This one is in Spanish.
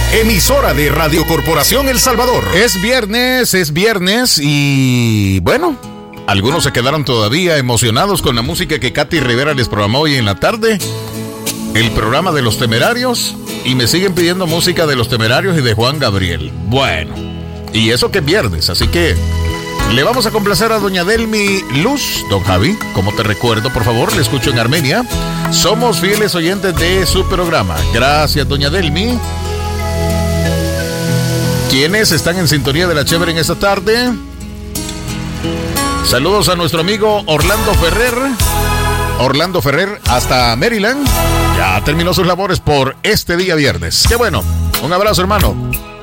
emisora de Radio Corporación El Salvador. Es viernes y bueno, algunos se quedaron todavía emocionados con la música que Katy Rivera les programó hoy en la tarde. El programa de Los Temerarios, y me siguen pidiendo música de Los Temerarios y de Juan Gabriel. Bueno, y eso que es viernes, así que le vamos a complacer a doña Delmi Luz. Don Javi, como te recuerdo, por favor, le escucho en Armenia. Somos fieles oyentes de su programa. Gracias, doña Delmi. ¿Quiénes están en sintonía de la chévere en esta tarde? Saludos a nuestro amigo Orlando Ferrer hasta Maryland. Ya terminó sus labores por este día viernes. Qué bueno. Un abrazo, hermano.